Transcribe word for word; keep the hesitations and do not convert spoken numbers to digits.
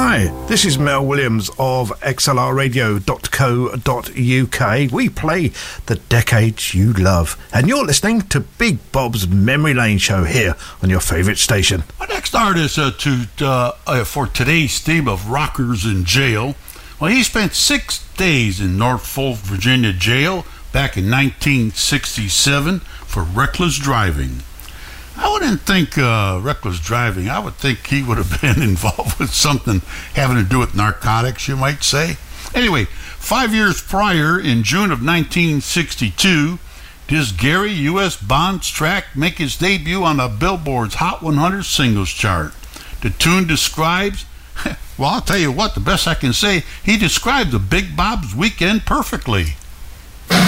Hi, this is Mel Williams of X L R radio dot co dot U K. We play the decades you love, and you're listening to Big Bob's Memory Lane show here on your favourite station. Our next artist uh, to uh, uh, for today's theme of rockers in jail. Well, he spent six days in Norfolk, Virginia jail back in nineteen sixty-seven for reckless driving. I wouldn't think uh, reckless driving. I would think he would have been involved with something having to do with narcotics, you might say. Anyway, five years prior, in June of nineteen sixty-two, does Gary U S Bond's track make his debut on the Billboard's Hot one hundred singles chart. The tune describes, well, I'll tell you what, the best I can say, he described the Big Bob's weekend perfectly.